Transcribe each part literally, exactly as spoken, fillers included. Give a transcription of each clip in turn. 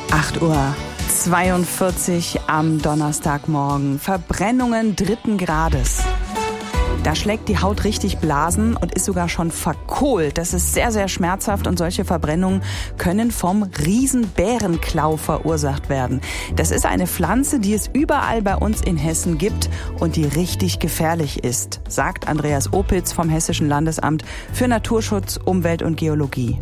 acht Uhr zweiundvierzig am Donnerstagmorgen. Verbrennungen dritten Grades. Da schlägt die Haut richtig Blasen und ist sogar schon verkohlt. Das ist sehr, sehr schmerzhaft und solche Verbrennungen können vom Riesenbärenklau verursacht werden. Das ist eine Pflanze, die es überall bei uns in Hessen gibt und die richtig gefährlich ist, sagt Andreas Opitz vom Hessischen Landesamt für Naturschutz, Umwelt und Geologie.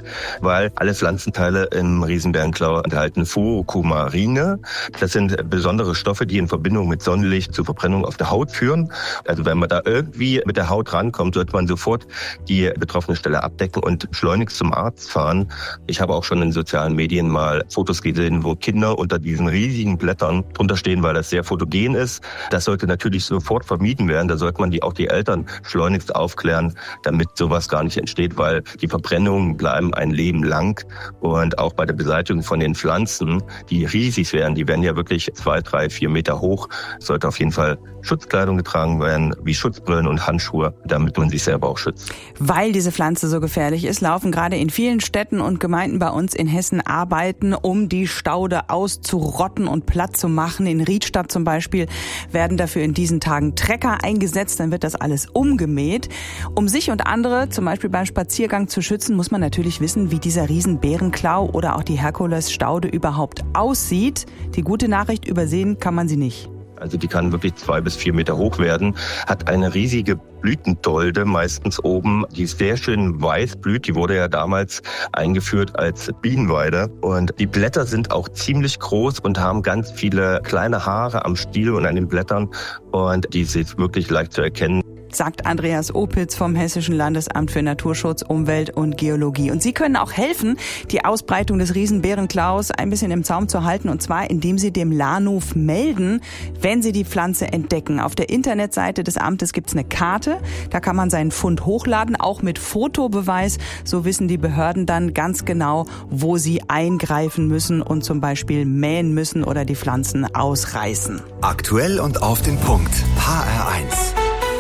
Weil alle Pflanzenteile im Riesenbärenklau enthalten Fuocomarine. Das sind besondere Stoffe, die in Verbindung mit Sonnenlicht zu Verbrennung auf der Haut führen. Also wenn man da irgendwie mit der Haut rankommt, sollte man sofort die betroffene Stelle abdecken und schleunigst zum Arzt fahren. Ich habe auch schon in sozialen Medien mal Fotos gesehen, wo Kinder unter diesen riesigen Blättern drunter stehen, weil das sehr fotogen ist. Das sollte natürlich sofort vermieden werden. Da sollte man die, auch die Eltern schleunigst aufklären, damit sowas gar nicht entsteht, weil die Verbrennungen bleiben ein Leben lang. Und auch bei der Beseitigung von den Pflanzen, die riesig werden, die werden ja wirklich zwei, drei, vier Meter hoch, sollte auf jeden Fall Schutzkleidung getragen werden, wie Schutzbrillen und Handschuhe, damit man sich selber auch schützt. Weil diese Pflanze so gefährlich ist, laufen gerade in vielen Städten und Gemeinden bei uns in Hessen Arbeiten, um die Staude auszurotten und platt zu machen. In Riedstadt zum Beispiel werden dafür in diesen Tagen Trecker eingesetzt, dann wird das alles umgemäht. Um sich und andere, zum Beispiel beim Spaziergang, zu schützen, muss man natürlich wissen, wie dieser Riesenbärenklau oder auch die Herkulesstaude überhaupt aussieht. Die gute Nachricht, übersehen kann man sie nicht. Also die kann wirklich zwei bis vier Meter hoch werden, hat eine riesige Blütendolde meistens oben, die sehr schön weiß blüht. Die wurde ja damals eingeführt als Bienenweide. Und die Blätter sind auch ziemlich groß und haben ganz viele kleine Haare am Stiel und an den Blättern. Und die ist wirklich leicht zu erkennen, sagt Andreas Opitz vom Hessischen Landesamt für Naturschutz, Umwelt und Geologie. Und Sie können auch helfen, die Ausbreitung des Riesenbärenklaus ein bisschen im Zaum zu halten, und zwar indem Sie dem Lahnhof melden, wenn Sie die Pflanze entdecken. Auf der Internetseite des Amtes gibt's eine Karte, da kann man seinen Fund hochladen, auch mit Fotobeweis. So wissen die Behörden dann ganz genau, wo sie eingreifen müssen und zum Beispiel mähen müssen oder die Pflanzen ausreißen. Aktuell und auf den Punkt. H R eins.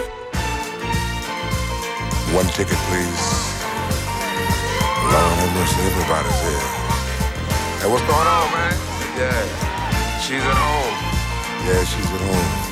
One ticket, please. Lord have mercy, everybody's here. Hey, what's going on, man? Yeah, she's at home. Yeah, she's at home.